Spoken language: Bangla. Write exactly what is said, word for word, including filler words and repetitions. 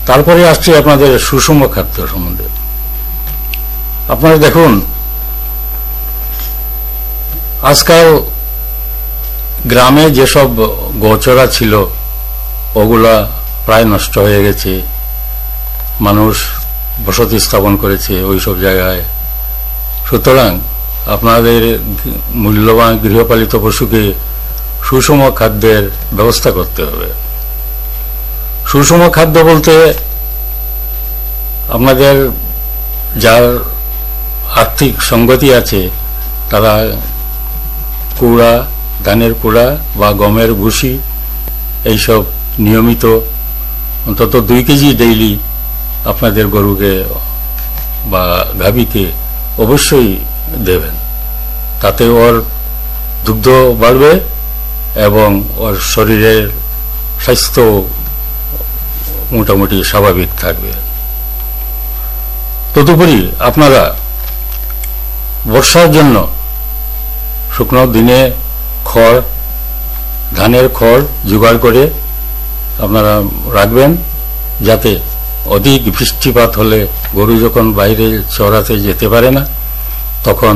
তারপরে আসছে আপনাদের সুষম খাদ্য সম্বন্ধে। আপনারা দেখুন, আজকাল গ্রামে যেসব গোচরা ছিল ওগুলা প্রায় নষ্ট হয়ে গেছে, মানুষ বসতি স্থাপন করেছে ওই সব জায়গায়। সুতরাং আপনাদের মূল্যবান গৃহপালিত পশুকে সুষম খাদ্যের ব্যবস্থা করতে হবে। সুষম খাদ্য বলতে আপনাদের যার আর্থিক সঙ্গতি আছে তারা কুড়া, ধানের কুড়া বা গমের ভুসি এইসব নিয়মিত অন্তত দুই কেজি ডেইলি আপনাদের গরুকে বা গাভীকে অবশ্যই দেবেন। তাতে ওর দুগ্ধ বাড়বে এবং ওর শরীরের স্বাস্থ্য মোটামুটি স্বাভাবিক থাকবে। তদুপরি আপনারা বর্ষার জন্য শুকনো দিনে খড়, ধানের খড় জোগাড় করে আপনারা রাখবেন, যাতে অধিক বৃষ্টিপাত হলে গরু যখন বাইরে চড়াতে যেতে পারে না তখন